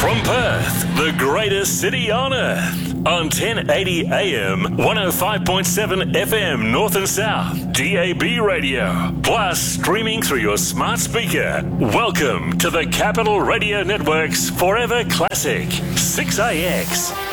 From Perth, the greatest city on earth. On 1080 AM, 105.7 FM North and South, DAB radio, plus streaming through your smart speaker. Welcome to the Capital Radio Network's Forever Classic, 6AX.